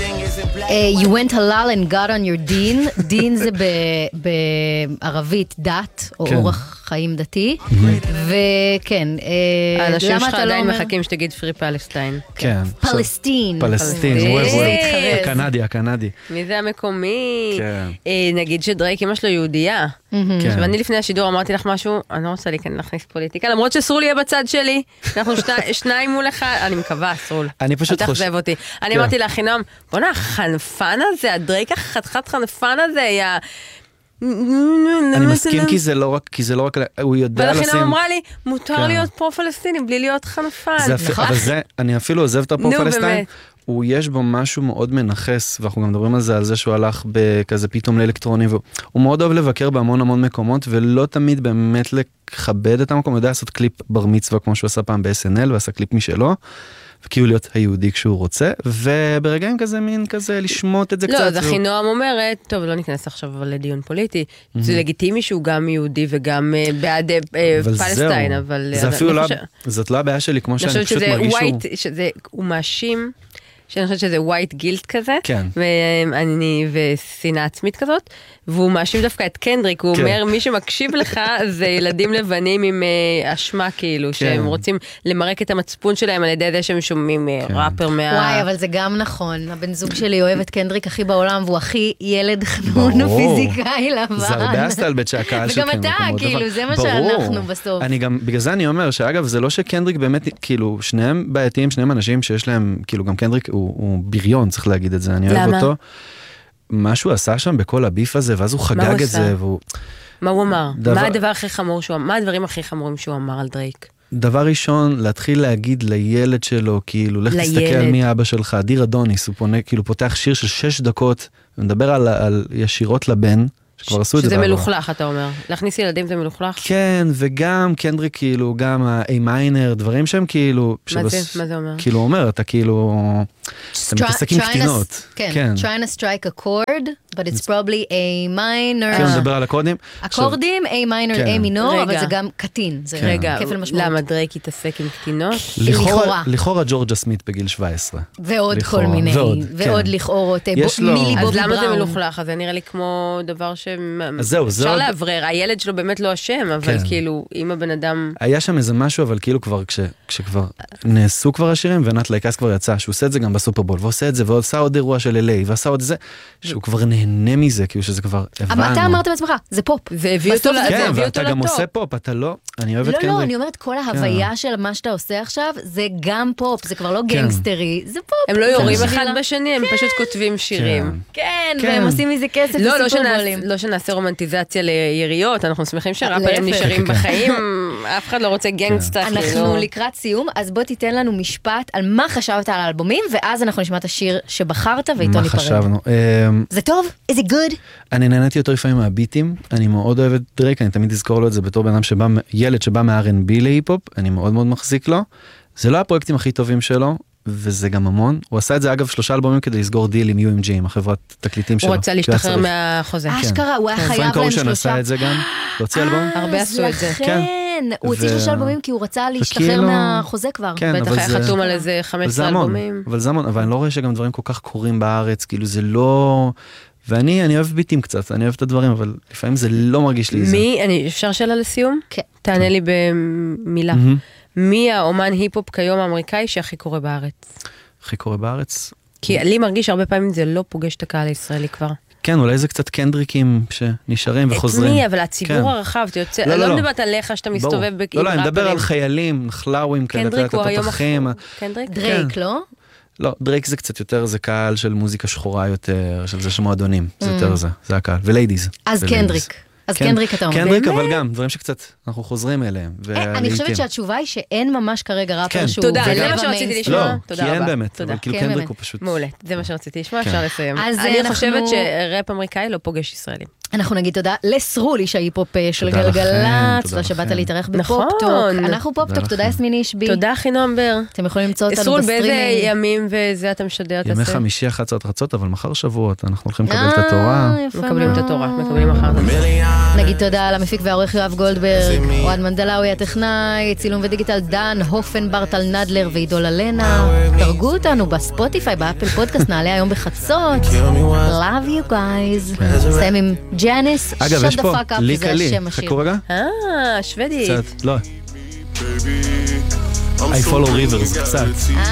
You went halal and got on your deen. דין זה בערבית דת, או אורח חיים דתי. וכן. האנשים שלך עדיין מחכים שתגיד פרי פלסטיין. כן. פלסטין. פלסטין. הקנדי. מי זה המקומי? נגיד שדרייק אמא שלו יהודייה. ואני לפני השידור אמרתי לך משהו, אני לא רוצה להכניס פוליטיקה, למרות שסרול יהיה בצד שלי, אנחנו שניים מול אחד, אני מקווה, סרול. אני פשוט חושב. תחזב אותי. אני אמרתי לאחינם, בוא'נה, החנפן הזה, הדרייק החתיכת חנפן הזה, היה... אני מסכים כי זה לא רק, הוא יודע לשים... ולכן אמרה לי, מותר להיות פרו-פלסטיני בלי להיות חנפן. אבל זה, אני אפילו עוזב את הפרו-פלסטיין, יש בו משהו מאוד מנחס, ואנחנו גם מדברים על זה שהוא הלך בכזה פתאום לאלקטרוני, והוא מאוד אוהב לבקר בהמון מקומות, ולא תמיד באמת לכבד את המקום, הוא יודע לעשות קליפ בר מצווה, כמו שהוא עשה פעם ב-SNL, ועשה קליפ משלו, וכאילו להיות היהודי כשהוא רוצה, וברגעים כזה מין כזה לשמוט את זה קצת. לא, אז הכי נועם אומרת, טוב, לא ניכנס עכשיו לדיון פוליטי, זה לגיטימי שהוא גם יהודי וגם בעד פלסטיין, אבל... זה אפילו לא, זאת לא הבעיה שלי, כמו שאני פשוט מרגיש הוא מאשים, שאני חושבת שזה white guilt כזה, ושנאה עצמית כזאת, והוא מאשים דווקא את קנדריק, הוא אומר, מי שמקשיב לך זה ילדים לבנים עם אשמה כאילו, שהם רוצים למרק את המצפון שלהם על ידי זה שהם שומעים ראפר וואי, אבל זה גם נכון, הבן זוג שלי אוהב את קנדריק הכי בעולם, והוא הכי ילד חנון ופיזיקאי לבן. זה הרבה הסטלבט שהקהל של קנדריק. וגם אתה, כאילו, זה מה שאנחנו בסוף. בגלל זה אני אומר, שאגב, זה לא שקנדריק באמת, כאילו, שניהם בעייתיים, שניהם אנשים שיש להם, כאילו, גם קנדריק הוא בריון, צריך להגיד את זה, אני אוהב אותו. משהו עשה שם בכל הביף הזה, ואז הוא חגג את זה, מה הוא אמר? מה הדבר הכי חמור שהוא אמר? מה הדברים הכי חמורים שהוא אמר על דרייק? דבר ראשון, להתחיל להגיד לילד שלו, כאילו, לך תסתכל מי אבא שלך, אדיר אדוניס, הוא פונה, כאילו, פותח שיר של 6 דקות, ומדבר על ישירות לבן, שכבר עשו את זה. שזה מלוכלך, אתה אומר. להכניס ילדים זה מלוכלך? כן, וגם קנדריק, כאילו, גם ה-A minor, דברים שהם כאילו... מה זה אומר? כאילו, אומר, אתה כאילו... אתה מתעסק עם קטינות. כן, trying to strike a chord, but it's probably A minor. כן, נדבר על הקורדים. הקורדים, A minor, A minor, אבל זה גם קטין. רגע, למה דרייק יתעסק עם קטינות? לכאורה ג'ורג'ה סמית בגיל 17. ועוד כל מיני, ועוד לכאורות, מילי בובי בראון. אז למה זה מלוכלך? זה נראה לי כמו דבר אפשר לעברר, הילד שלו באמת לא אשם, אבל כאילו, אם הבן אדם... היה שם איזה משהו, אבל כאילו כבר, כשכבר נעשו כבר השירים, ונת לייקס כבר יצא, שהוא עושה את זה גם בסופרבול, ועושה את זה, ועושה עוד אירוע של LA, ועשה עוד זה, שהוא כבר נהנה מזה, כאילו שזה כבר הבנו. אתה אמרת בעצמך, זה פופ. זה הביא אותו לטופ. כן, ואתה גם עושה פופ, אתה לא, אני אוהבת קנדריק. לא, אני אומרת, כל ההוויה של מה שאתה עושה עכשיו, זה גם פופ, זה כבר לא גנגסטרי, זה פופ. הם לא יורים אחד בשני, הם פשוט כותבים שירים. כן, והם עושים מזה כסף בסופרבולים. לא שנעשה רומנטיזציה ליריות, אנחנו שמחים שראפרים נשארים בחיים, אף אחד לא רוצה גנגסטה. אנחנו לקראת סיום, אז בוא תיתן לנו משפט על מה חשבת על האלבומים, ואז אנחנו נשמע את השיר שבחרת ואיתו ניפרד. מה חשבנו? זה טוב? Is it good? אני נהניתי יותר לפעמים מהביטים, אני מאוד אוהב את דרייק, אני תמיד אזכור לו את זה בתור בן אדם ילד שבא מה-R&B להיפ-הופ, אני מאוד מאוד מחזיק לו. זה לא הפרויקטים הכי טובים שלו, וזה גם המון. הוא עשה את זה אגב 3 אלבומים כדי לסגור דיל עם UMG, עם החברת תקליטים שלו. הוא רצה להשתחרר מהחוזה. אשכרה, הוא היה חייב להם 3. פרנק אושן עשה את זה גם, להוציא אלבום. הרבה עשו את זה. כן, הוא הוציא 3 אלבומים כי הוא רצה להשתחרר מהחוזה כבר. בטח היה חתום על איזה 15 אלבומים. אבל זה המון, אבל אני לא רואה שגם דברים כל כך קורים בארץ, כאילו זה לא... ואני אוהב ביטים קצת, אני אוהב את הדברים, אבל לפעמים זה לא מרגיש לי זה. אפשר שאלה לסיום? כן. תענה לי במילה. מי האומן היפ-הופ כיום האמריקאי שהכי קורה בארץ? הכי קורה בארץ? כי לי מרגיש הרבה פעמים זה לא פוגש את הקהל הישראלי כבר. כן, אולי זה קצת קנדריקים שנשארים וחוזרים. את מי? אבל הציבור הרחב, לא מדברת עליך שאתה מסתובב עם לא, אני מדבר על חיילים, נחלאווים, קנדריק הוא היום קנדריק? דרייק, לא? לא, דרייק זה קצת יותר, זה קהל של מוזיקה שחורה יותר, של זה שמועדונים, זה יותר זה הקהל, וליידיז. אז קנדריק. אז קנדריק אתה אומר. קנדריק, אבל גם, דברים שקצת אנחנו חוזרים אליהם. אני חושבת שהתשובה היא שאין ממש כרגע ראפר שהוא... תודה, זה מה שרציתי לשמוע. לא, כי אין באמת, אבל כאילו קנדריק הוא פשוט... מעולה, זה מה שרציתי לשמוע, אפשר לסיים. אני חושבת שראפ אמריקאי לא פוגש ישראלים. אנחנו נגיד תודה לסרולי שהיפופ של גלגלצ, תודה שבאת להתארח בפופטוק. אנחנו פופטוק, תודה יסמין אישבי. תודה אחי נועמבר. אתם יכולים למצוא אותנו סרול, בסטרימינג. באיזה ימים וזה אתה משדר? ימי חמישי 11:00, אבל מחר שבועות, אנחנו הולכים לקבל את התורה. מקבלים את התורה, מקבלים מחר. נגיד תודה למפיק והעורך יואב גולדברג, אוהד מנדלאוי הטכנאי, צילום ודיגיטל דן, הופן ברטל נדלר ועידול אלנה. דרגו אותנו בספוטיפיי, באפל פודקאסט, נעלה היום בחצות. Love you guys. סיים עם ג'אניס, אגב, יש פה ליקה לי, חכו רגע. שוודית. קצת, לא. I follow rivers, קצת.